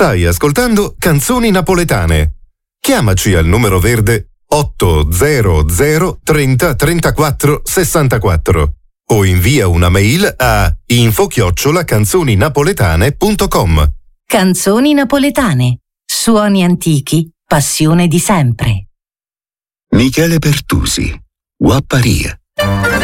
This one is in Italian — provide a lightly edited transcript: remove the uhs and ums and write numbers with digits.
Stai ascoltando Canzoni Napoletane. Chiamaci al numero verde 800 30 34 64 o invia una mail a info@canzoninapoletane.com. Canzoni napoletane. Suoni antichi, passione di sempre. Michele Pertusi, Guapparia.